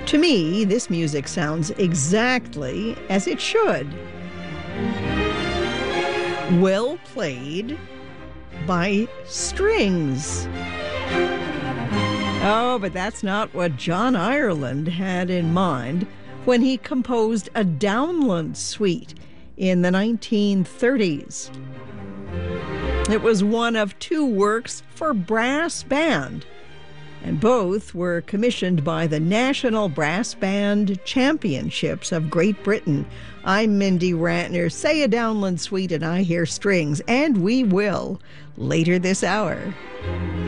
To me, this music sounds exactly as it should. Well played by strings. Oh, but that's not what John Ireland had in mind when he composed a Downland Suite in the 1930s. It was one of two works for brass band, and both were commissioned by the National Brass Band Championships of Great Britain. I'm Mindy Rantner. Say a Downland Suite and I hear strings, and we will later this hour.